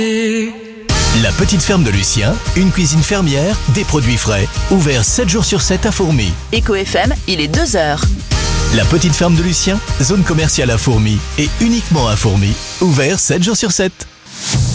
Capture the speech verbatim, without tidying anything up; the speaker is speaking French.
La petite ferme de Lucien, une cuisine fermière, des produits frais, ouvert sept jours sur sept à Fourmies. Éco F M, il est deux heures. La petite ferme de Lucien, zone commerciale à Fourmies et uniquement à Fourmies, ouvert sept jours sur sept.